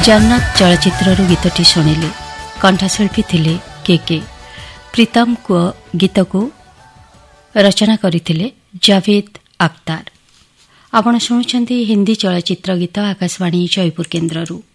जन्नत चलचित्रରୁ गीतटी शुणिले कंठशिल्पी थिले के प्रीतम को गीत को रचना करथिले जावेद अख्तर। आपण शुणुछंती हिंदी चलचित्र गीत आकाशवाणी जयपुर केन्द्ररू।